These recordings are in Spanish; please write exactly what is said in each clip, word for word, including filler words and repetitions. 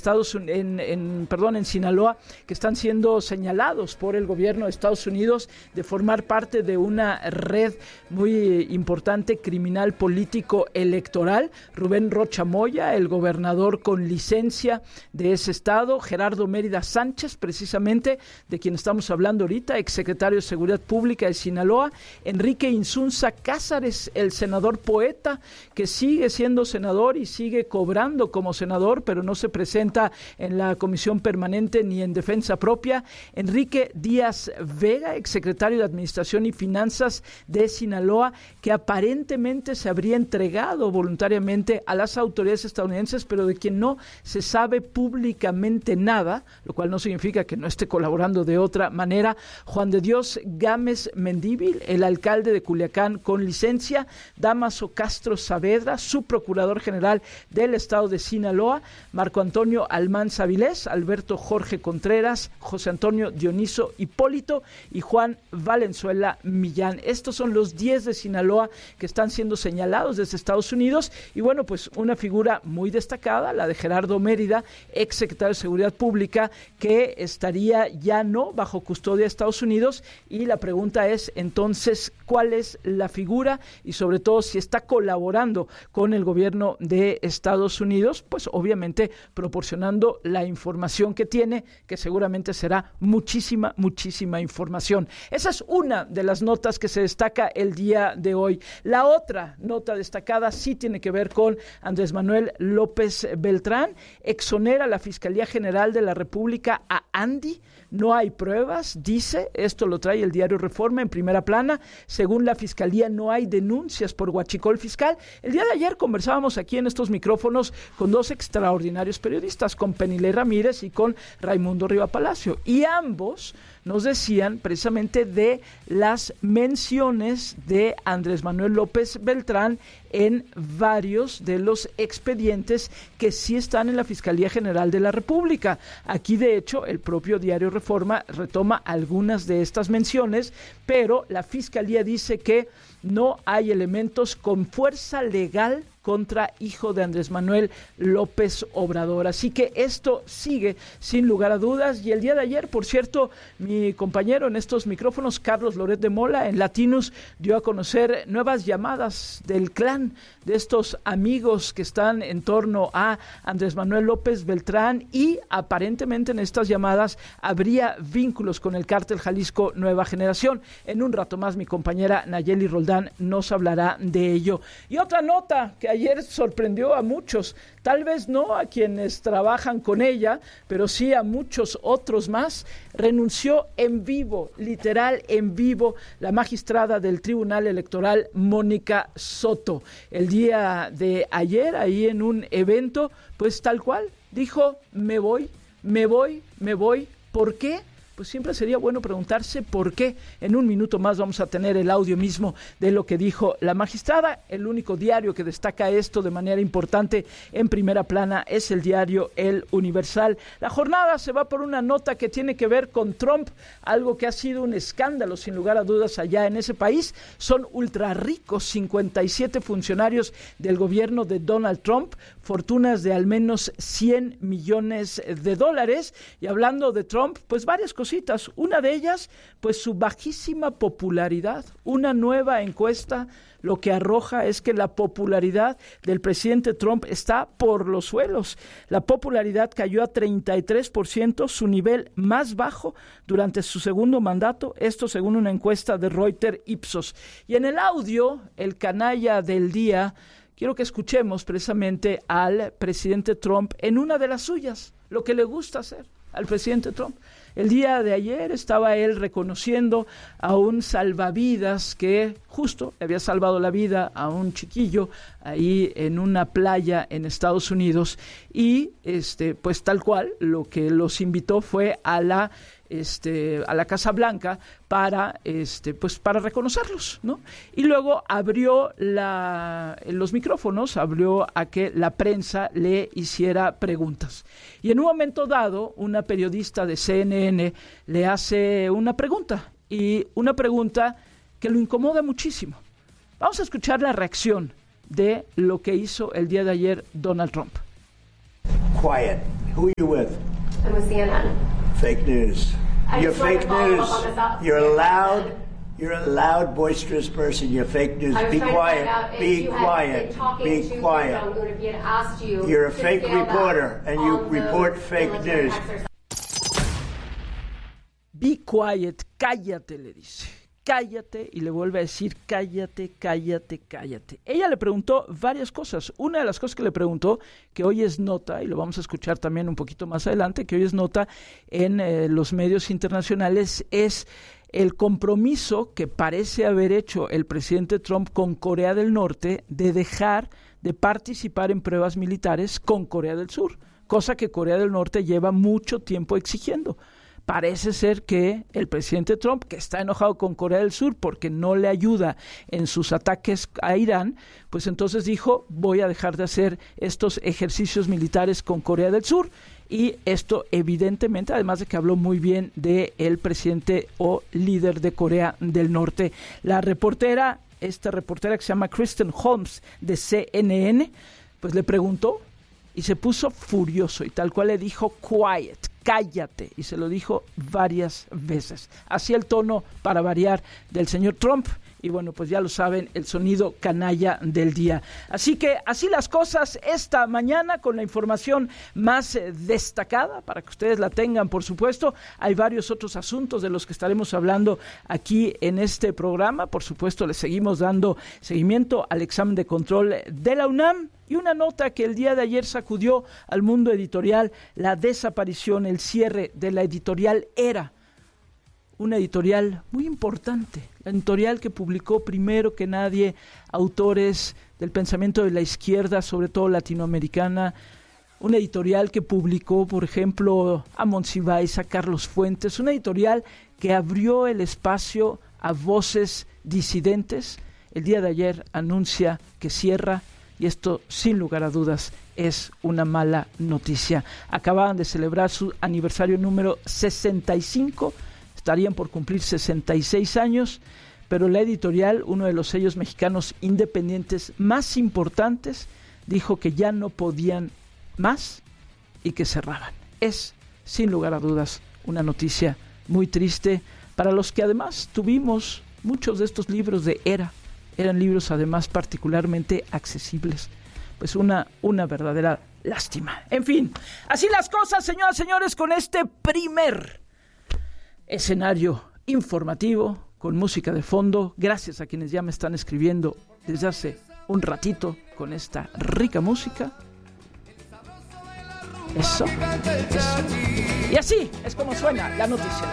Estados en, en perdón en Sinaloa, que están siendo señalados por el gobierno de Estados Unidos de formar parte de una red muy importante criminal político electoral. Rubén Rocha Moya, el gobernador con licencia de ese estado, Gerardo Mérida Sánchez, precisamente de quien estamos hablando ahorita, exsecretario de Seguridad Pública de Sinaloa, Enrique Insunza Cázares, el senador poeta, que sigue siendo senador y sigue cobrando como senador, pero no se presenta en la comisión permanente ni en defensa propia, Enrique Díaz Vega, exsecretario de Administración y Finanzas de Sinaloa, que aparentemente se habría entregado voluntariamente a las autoridades estadounidenses, pero de quien no se sabe públicamente nada, lo cual no significa que no esté colaborando de otra manera. Juan de Dios Gámez Mendívil, el alcalde de Culiacán con licencia, Dámaso Castro Saavedra, su procurador general del estado de Sinaloa, Marco Antonio Almanza Vilés, Alberto Jorge Contreras, José Antonio Dioniso Hipólito y Juan Valenzuela Millán. Estos son los diez de Sinaloa que están siendo señalados desde Estados Unidos y bueno, pues una figura muy destacada, la de Gerardo Mérida, ex secretario de Seguridad Pública, que estaría ya no bajo custodia de Estados Unidos, y la pregunta es entonces cuál es la figura y sobre todo si está colaborando con el gobierno de Estados Unidos, pues obviamente proporcionando la información que tiene, que seguramente será muchísima, muchísima información. Esa es una de las notas que se destaca el día de hoy. La otra nota destacada sí tiene que ver con Andrés Manuel López Beltrán. Exonera la Fiscalía General de la República a Andy. No hay pruebas, dice, esto lo trae el diario Reforma en primera plana. Según la Fiscalía, no hay denuncias por huachicol fiscal. El día de ayer conversábamos aquí en estos micrófonos con dos extraordinarios periodistas, con Penilei Ramírez y con Raimundo Riva Palacio, y ambos nos decían precisamente de las menciones de Andrés Manuel López Beltrán en varios de los expedientes que sí están en la Fiscalía General de la República. Aquí, de hecho, el propio diario Reforma retoma algunas de estas menciones, pero la Fiscalía dice que no hay elementos con fuerza legal contra hijo de Andrés Manuel López Obrador. Así que esto sigue sin lugar a dudas. Y el día de ayer, por cierto, mi compañero en estos micrófonos, Carlos Loret de Mola, en Latinus, dio a conocer nuevas llamadas del clan de estos amigos que están en torno a Andrés Manuel López Beltrán, y aparentemente en estas llamadas habría vínculos con el cártel Jalisco Nueva Generación. En un rato más mi compañera Nayeli Roldán nos hablará de ello. Y otra nota que ayer sorprendió a muchos, tal vez no a quienes trabajan con ella, pero sí a muchos otros más. Renunció en vivo, literal en vivo, la magistrada del Tribunal Electoral, Mónica Soto. El día de ayer, ahí en un evento, pues tal cual, dijo, me voy, me voy, me voy. ¿Por qué? Pues siempre sería bueno preguntarse por qué. En un minuto más vamos a tener el audio mismo de lo que dijo la magistrada. El único diario que destaca esto de manera importante en primera plana es el diario El Universal. La jornada se va por una nota que tiene que ver con Trump, algo que ha sido un escándalo sin lugar a dudas allá en ese país. Son ultra ricos, cincuenta y siete funcionarios del gobierno de Donald Trump, fortunas de al menos cien millones de dólares. Y hablando de Trump, pues varias cosas. Una de ellas, pues su bajísima popularidad. Una nueva encuesta lo que arroja es que la popularidad del presidente Trump está por los suelos. La popularidad cayó a treinta y tres por ciento, su nivel más bajo durante su segundo mandato, esto según una encuesta de Reuters Ipsos. Y en el audio, el canalla del día, quiero que escuchemos precisamente al presidente Trump en una de las suyas, lo que le gusta hacer al presidente Trump. El día de ayer estaba él reconociendo a un salvavidas que justo le había salvado la vida a un chiquillo ahí en una playa en Estados Unidos, y este pues tal cual lo que los invitó fue a la este a la Casa Blanca para este pues para reconocerlos, ¿no? Y luego abrió la los micrófonos, abrió a que la prensa le hiciera preguntas. Y en un momento dado, una periodista de C N N le hace una pregunta, y una pregunta que lo incomoda muchísimo. Vamos a escuchar la reacción de lo que hizo el día de ayer Donald Trump. Quiet. Who are you with? I'm with C N N. Fake news. I You're just wanted fake to follow news. up on this up- You're a loud, you're a loud, boisterous person. You're fake news. I was Be trying to quiet. find out if Be you had quiet. been talking Be to Kim quiet. Jong-un, if he had asked you You're a to fake scale back reporter, and you on the report fake military news. exercise. Be quiet, cállate, le dice. Cállate, y le vuelve a decir cállate, cállate, cállate. Ella le preguntó varias cosas. Una de las cosas que le preguntó, que hoy es nota, y lo vamos a escuchar también un poquito más adelante, que hoy es nota en eh, los medios internacionales, es el compromiso que parece haber hecho el presidente Trump con Corea del Norte de dejar de participar en pruebas militares con Corea del Sur, cosa que Corea del Norte lleva mucho tiempo exigiendo. Parece ser que el presidente Trump, que está enojado con Corea del Sur porque no le ayuda en sus ataques a Irán, pues entonces dijo, voy a dejar de hacer estos ejercicios militares con Corea del Sur. Y esto evidentemente, además de que habló muy bien del presidente o líder de Corea del Norte. La reportera, esta reportera que se llama Kristen Holmes de C N N, pues le preguntó y se puso furioso y tal cual le dijo, quiet, cállate, y se lo dijo varias veces. Así el tono, para variar, del señor Trump. Y bueno, pues ya lo saben, el sonido canalla del día. Así que así las cosas esta mañana, con la información más eh, destacada, para que ustedes la tengan, por supuesto. Hay varios otros asuntos de los que estaremos hablando aquí en este programa. Por supuesto, le seguimos dando seguimiento al examen de control de la UNAM. Y una nota que el día de ayer sacudió al mundo editorial, la desaparición, el cierre de la editorial Era. Una editorial muy importante, la editorial que publicó primero que nadie autores del pensamiento de la izquierda, sobre todo latinoamericana, una editorial que publicó, por ejemplo, a Monsiváis, a Carlos Fuentes, una editorial que abrió el espacio a voces disidentes. El día de ayer anuncia que cierra, y esto, sin lugar a dudas, es una mala noticia. Acababan de celebrar su aniversario número sesenta y cinco, estarían por cumplir sesenta y seis años, pero la editorial, uno de los sellos mexicanos independientes más importantes, dijo que ya no podían más y que cerraban. Es, sin lugar a dudas, una noticia muy triste para los que además tuvimos muchos de estos libros de Era. Eran libros además particularmente accesibles. Pues una, una verdadera lástima. En fin, así las cosas, señoras y señores, con este primer escenario informativo con música de fondo. Gracias a quienes ya me están escribiendo desde hace un ratito con esta rica música. Eso, eso. Y así es como suena la noticia.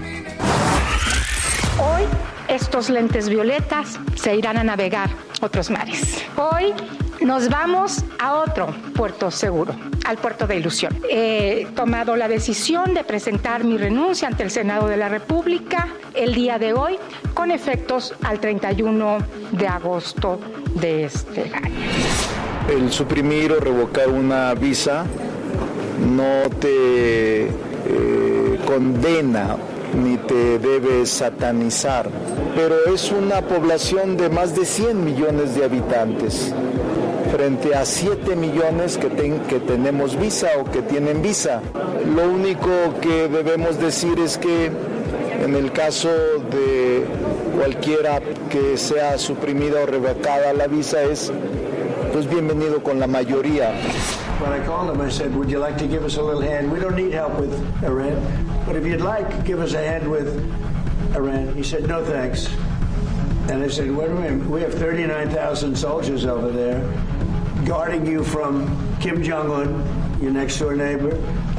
Hoy estos lentes violetas se irán a navegar otros mares. Hoy nos vamos a otro puerto seguro, al puerto de Ilusión. He tomado la decisión de presentar mi renuncia ante el Senado de la República el día de hoy, con efectos al treinta y uno de agosto de este año. El suprimir o revocar una visa no te eh, condena ni te debe satanizar, pero es una población de más de cien millones de habitantes frente a siete millones que, ten, que tenemos visa o que tienen visa. Lo único que debemos decir es que en el caso de cualquiera que sea suprimida o revocada la visa es pues bienvenido con la mayoría. When I called him, I said, would you like to give us a little hand? We don't need help with Iran, but if you'd like, give us a hand with Iran. He said, no thanks. And I said, wait a minute, we have thirty-nine thousand soldiers over there guarding you from Kim Jong-un, your next door neighbor,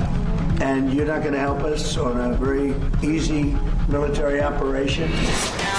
and you're not going to help us on a very easy military operation?